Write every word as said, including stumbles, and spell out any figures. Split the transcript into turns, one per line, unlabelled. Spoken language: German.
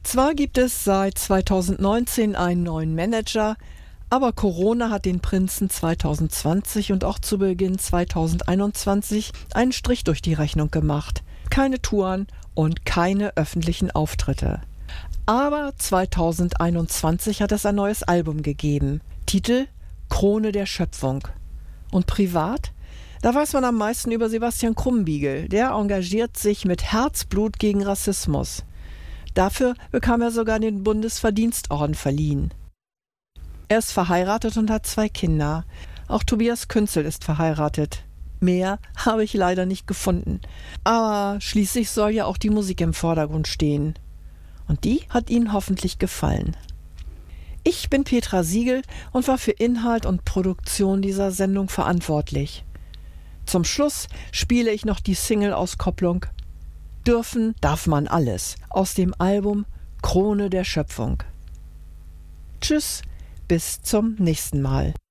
Zwar gibt es seit zweitausendneunzehn einen neuen Manager, aber Corona hat den Prinzen zweitausendzwanzig und auch zu Beginn zweitausendeinundzwanzig einen Strich durch die Rechnung gemacht. Keine Touren und keine öffentlichen Auftritte. Aber zweitausendeinundzwanzig hat es ein neues Album gegeben. Titel: Krone der Schöpfung. Und privat? Da weiß man am meisten über Sebastian Krumbiegel. Der engagiert sich mit Herzblut gegen Rassismus. Dafür bekam er sogar den Bundesverdienstorden verliehen. Er ist verheiratet und hat zwei Kinder. Auch Tobias Künzel ist verheiratet. Mehr habe ich leider nicht gefunden. Aber schließlich soll ja auch die Musik im Vordergrund stehen. Und die hat Ihnen hoffentlich gefallen. Ich bin Petra Siegel und war für Inhalt und Produktion dieser Sendung verantwortlich. Zum Schluss spiele ich noch die Single-Auskopplung Dürfen darf man alles aus dem Album Krone der Schöpfung. Tschüss, bis zum nächsten Mal.